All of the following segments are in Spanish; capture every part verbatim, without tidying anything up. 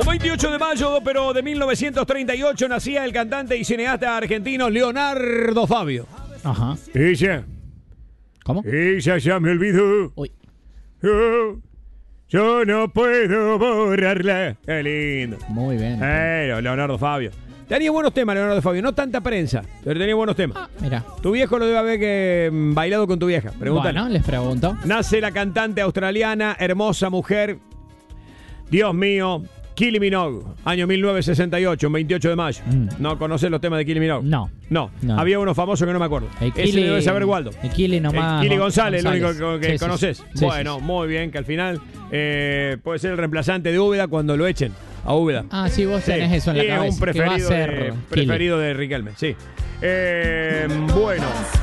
veintiocho de mayo, pero de mil novecientos treinta y ocho, nacía el cantante y cineasta argentino Leonardo Fabio. Ajá. Ella. ¿Cómo? Ella ya me olvidó. Uy. Oh, yo no puedo borrarla. Qué lindo. Muy bien. Pero Leonardo Fabio. Tenía buenos temas, Leonardo Fabio. No tanta prensa, pero tenía buenos temas. Ah, mira. Tu viejo lo debe haber que, mm, bailado con tu vieja. Pregúntale. Bueno, les pregunto. Nace la cantante australiana, hermosa mujer. Dios mío. Kylie Minogue, año mil novecientos sesenta y ocho, veintiocho de mayo. Mm. ¿No conoces los temas de Kylie Minogue? No. No. No. Había uno famoso que no me acuerdo. El Ese Kylie- lo debe saber Waldo. el Kylie nomás. El Kylie González, González. el único que, que Sí, sí, conoces. sí. Sí, Bueno, sí, sí. muy bien, que al final eh, puede ser el reemplazante de Úbeda cuando lo echen a Úbeda. Ah, sí, vos Sí. tenés eso en la Y es cabeza. un preferido, que va a ser de, Kylie. preferido de Riquelme, sí. Eh, bueno.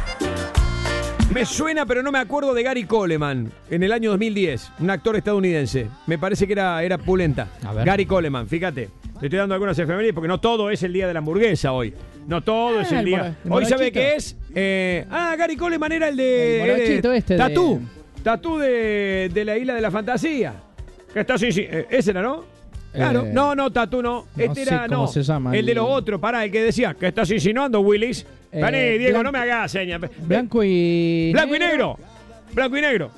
Me suena, pero no me acuerdo de Gary Coleman en el año dos mil diez, un actor estadounidense. Me parece que era, era pulenta. A ver. Gary Coleman, fíjate. Le estoy dando algunas efemérides porque no todo es el día de la hamburguesa hoy. No todo Ah, es el el día. moro- el Hoy sabe morochito. qué es. Eh, ah, Gary Coleman era el de. El morochito de- este de- Tatú. Tatú de, de la isla de la fantasía. Que está así, sí. Eh, ese era, ¿no? Claro. Eh, no, no, Tatú no. no Este sé era, cómo no. se llama El de el- los otros, pará, el que decía, ¿qué estás insinuando, Willis? Eh, Vení, Diego, blan- no me hagas señas. Blanco y. Blanco y negro. Blanco y negro.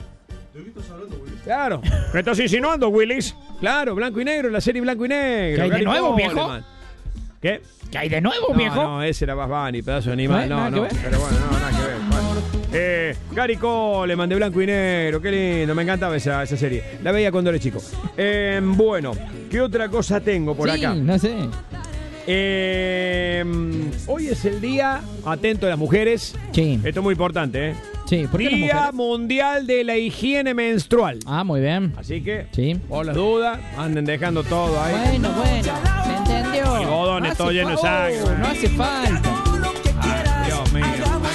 Claro. ¿Qué estás insinuando, Willis? Claro, blanco y negro, la serie blanco y negro. ¿Qué hay de Gary nuevo, viejo? Coleman. ¿Qué? ¿Qué hay de nuevo, No, viejo? no, ese era Bad Bunny, pedazo de animal. ¿No No, hay no, nada que ver? pero bueno, no, nada que ver. Bueno. Eh, Gary Coleman de blanco y negro, qué lindo, me encantaba esa, esa serie. La veía cuando era chico. Eh, bueno, ¿qué otra cosa tengo por sí, acá? no sé. Eh, hoy es el día, atento a las mujeres. Sí. Esto es muy importante, ¿eh? Sí, ¿por qué las Día mujeres? Mundial de la Higiene Menstrual. Ah, muy bien. Así que, Sí. por las dudas, anden dejando todo ahí. Bueno, bueno. ¿Se entendió? Algodones, No todo hace lleno de fa- sangre. oh, No hace falta. Ay, Dios mío.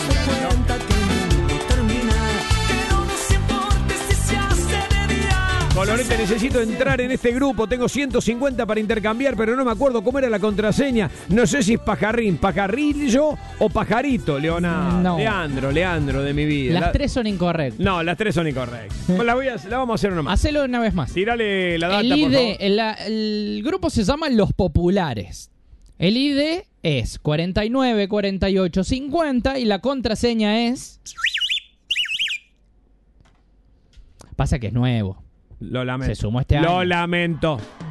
Colorete, necesito entrar en este grupo. Tengo ciento cincuenta para intercambiar, pero no me acuerdo cómo era la contraseña. No sé si es pajarrín, pajarrillo o pajarito, Leonardo. No. Leandro, Leandro de mi vida. Las La- tres son incorrectas. No, las tres son incorrectas. Pues la, voy a, la vamos a hacer una más. Hacelo una vez más. Tírale la data, El por I D, favor. el, el grupo se llama Los Populares. El I D es cuarenta y nueve, cuarenta y ocho, cincuenta y la contraseña es... Pasa que es nuevo. Lo lamento. Se sumó este año. Lo lamento.